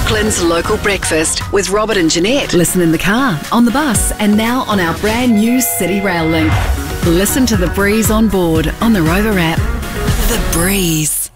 Auckland's local breakfast with Robert and Jeanette. Listen in the car, on the bus, and now on our brand new City Rail link. Listen to The Breeze on board on the Rover app. The Breeze.